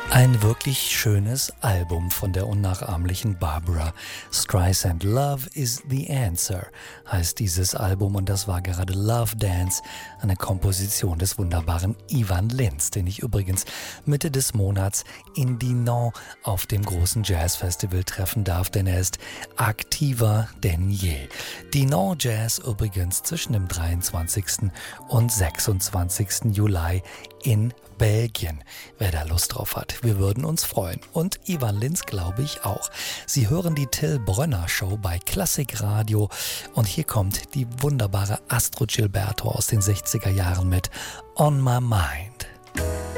Ein wirklich schönes Album von der unnachahmlichen Barbra Streisand. Love is the Answer heißt dieses Album und das war gerade Love Dance, eine Komposition des wunderbaren Ivan Lins, den ich übrigens Mitte des Monats in Dinan auf dem großen Jazzfestival treffen darf, denn er ist aktiver denn je. Dinan Jazz übrigens zwischen dem 23. und 26. Juli in Belgien. Wer da Lust drauf hat, wir würden uns freuen. Und Ivan Lins, glaube ich, auch. Sie hören die Till Brönner Show bei Klassik Radio und hier kommt die wunderbare Astrid Gilberto aus den 60er Jahren mit On My Mind.